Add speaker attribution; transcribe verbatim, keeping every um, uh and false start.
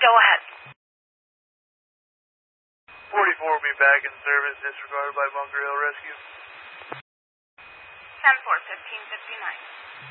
Speaker 1: Go ahead.
Speaker 2: forty-four will be back in service, disregarded by Bunker Hill Rescue.
Speaker 1: ten four, fifteen fifty-nine.